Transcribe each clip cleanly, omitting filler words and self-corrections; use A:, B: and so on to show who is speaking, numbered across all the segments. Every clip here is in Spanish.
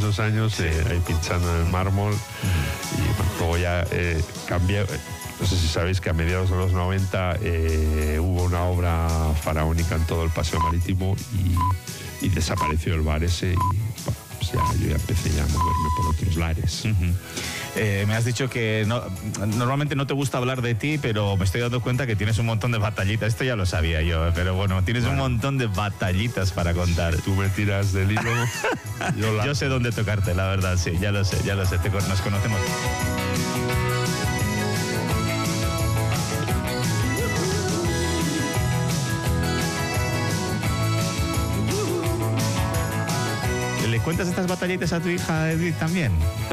A: buenos años ahí pinchando en el mármol. Y bueno, luego ya cambié. No sé si sabéis que a mediados de los 90 hubo una obra faraónica en todo el Paseo Marítimo y desapareció el bar ese y bueno, pues yo ya empecé a moverme por otros lares.
B: Me has dicho que normalmente no te gusta hablar de ti, pero me estoy dando cuenta que tienes un montón de batallitas. Esto ya lo sabía yo, pero bueno, tienes un montón de batallitas para contar.
A: Tú me tiras del hilo.
B: Yo sé dónde tocarte, la verdad, sí, ya lo sé, nos conocemos. ¿Le cuentas estas batallitas a tu hija Edith también?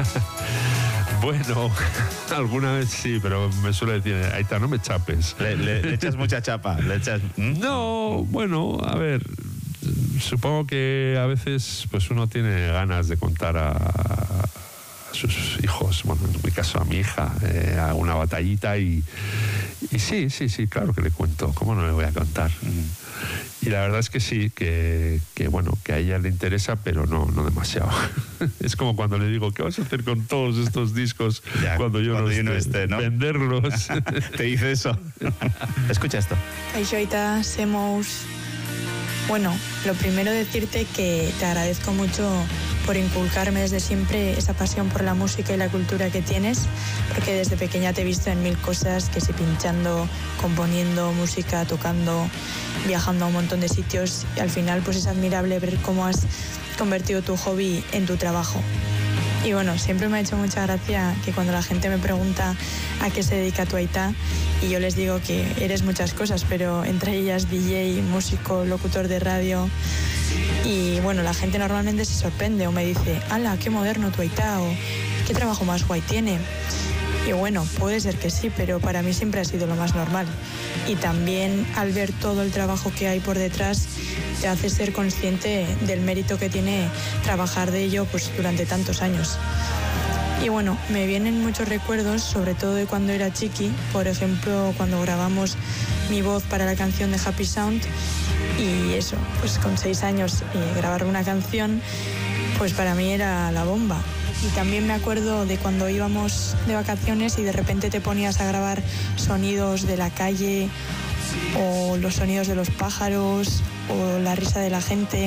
A: Bueno, alguna vez sí, pero me suele decir, Aita, no me chapes.
B: Le echas mucha chapa.
A: No, bueno, a ver, supongo que a veces pues uno tiene ganas de contar a sus hijos, bueno, en mi caso a mi hija, una batallita y sí, claro que le cuento, ¿cómo no le voy a contar? Y la verdad es que sí, que bueno, que a ella le interesa, pero no demasiado. Es como cuando le digo, ¿qué vas a hacer con todos estos discos cuando yo no esté, ¿no? Venderlos.
B: Te dice eso. Escucha esto.
C: Kaixo Aita, Semos. Bueno, lo primero decirte que te agradezco mucho por inculcarme desde siempre esa pasión por la música y la cultura que tienes, porque desde pequeña te he visto en mil cosas, que si pinchando, componiendo música, tocando, viajando a un montón de sitios, y al final pues es admirable ver cómo has convertido tu hobby en tu trabajo. Y bueno, siempre me ha hecho mucha gracia que cuando la gente me pregunta a qué se dedica tu Aita, y yo les digo que eres muchas cosas, pero entre ellas DJ, músico, locutor de radio. Y bueno, la gente normalmente se sorprende o me dice, ¡hala, qué moderno tu Aita! O ¿qué trabajo más guay tiene? Y bueno, puede ser que sí, pero para mí siempre ha sido lo más normal. Y también al ver todo el trabajo que hay por detrás, te hace ser consciente del mérito que tiene trabajar de ello pues, durante tantos años. Y bueno, me vienen muchos recuerdos, sobre todo de cuando era chiqui, por ejemplo, cuando grabamos mi voz para la canción de Happy Sound, y eso, pues con 6 años grabar una canción, pues para mí era la bomba. Y también me acuerdo de cuando íbamos de vacaciones y de repente te ponías a grabar sonidos de la calle o los sonidos de los pájaros o la risa de la gente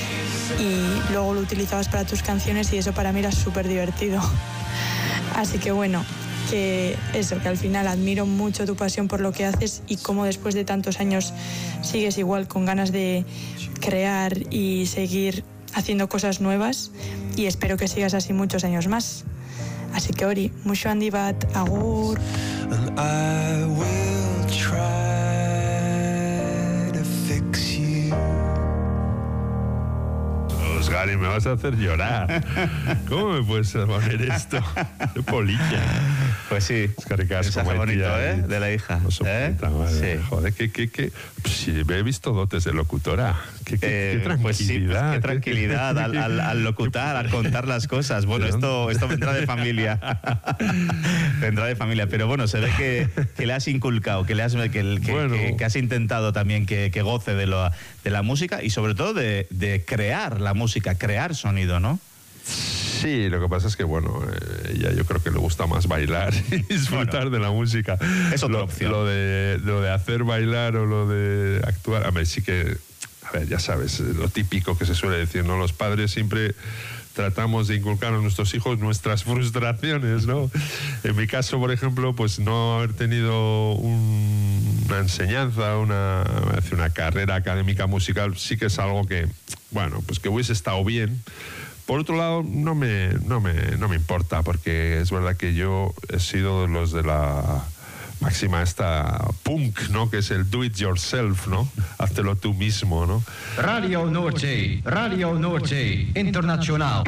C: y luego lo utilizabas para tus canciones y eso para mí era súper divertido. Así que bueno, que eso, que al final admiro mucho tu pasión por lo que haces y cómo después de tantos años sigues igual con ganas de crear y seguir haciendo cosas nuevas y espero que sigas así muchos años más. Así que Ori, mucho handi bat, agur. And I will try to fix you.
A: Gary, me vas a hacer llorar. ¿Cómo me puedes poner esto? De polilla.
B: Pues sí.
A: Es caricasco,
B: bonito, de la hija.
A: Madre. Sí. Joder, que sí, me he visto dotes de locutora. Qué tranquilidad.
B: Pues sí, pues qué tranquilidad al locutar, al contar las cosas. Bueno, esto vendrá de familia. Vendrá de familia. Pero bueno, se ve que le has inculcado, que has intentado también que goce de la música y sobre todo de crear la música, crear sonido, ¿no?
A: Sí, lo que pasa es que, bueno, ella yo creo que le gusta más bailar y disfrutar de la música.
B: Es otra opción.
A: Lo de hacer bailar o lo de actuar, a ver, sí que, a ver, ya sabes, lo típico que se suele decir, ¿no? Los padres siempre tratamos de inculcar a nuestros hijos nuestras frustraciones, ¿no? En mi caso, por ejemplo, pues no haber tenido una enseñanza, una carrera académica musical, sí que es algo que, bueno, pues que hubiese estado bien. Por otro lado, no me importa, porque es verdad que yo he sido de los de la máxima esta punk, ¿no? Que es el do it yourself, ¿no? Háztelo tú mismo, ¿no?
D: Radio Noche Internacional.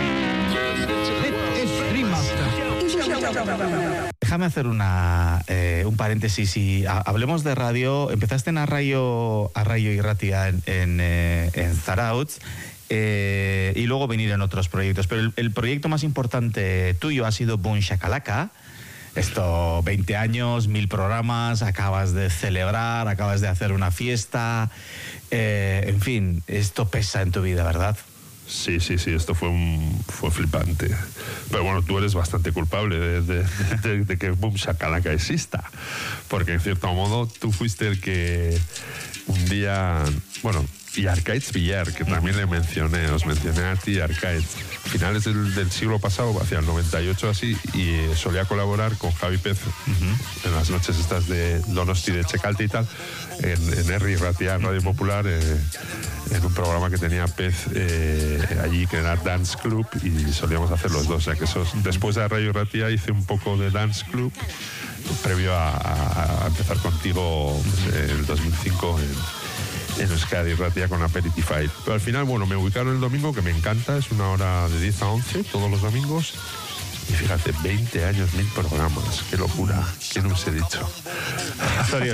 B: Déjame hacer un paréntesis y hablemos de radio. Empezaste en Arraio y Ratia en Zarautz. Y luego venir en otros proyectos, pero el proyecto más importante tuyo ha sido Boom Shakalaka. Esto, 20 años, 1000 programas, acabas de celebrar, acabas de hacer una fiesta, en fin, esto pesa en tu vida, ¿verdad?
A: Sí, esto fue flipante. Pero bueno, tú eres bastante culpable de que Boom Shakalaka exista. Porque en cierto modo tú fuiste el que un día... Bueno, y Arcaiz Villar, que también os mencioné a ti, Arcaiz. Finales del siglo pasado, hacia el 98 así, y solía colaborar con Javi Pez en las noches estas de Donosti, de Checalte y tal, en Herri Ratia, en Radio Popular, en un programa que tenía Pez allí, que era Dance Club, y solíamos hacer los dos. O sea que después de Radio Ratia hice un poco de Dance Club, previo a empezar contigo en el 2005 en Euskadi Ratia con Aperitify. Pero al final, bueno, me ubicaron el domingo, que me encanta, es una hora de 10 a 11 todos los domingos. Y fíjate, 20 años, 1000 programas, qué locura, ¿quién hubiese dicho?
B: Historia